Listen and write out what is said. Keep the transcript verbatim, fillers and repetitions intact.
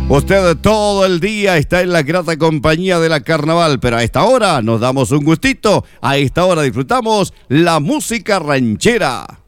Usted todo el día está en la grata compañía de la Carnaval, pero a esta hora nos damos un gustito, a esta hora disfrutamos la música ranchera.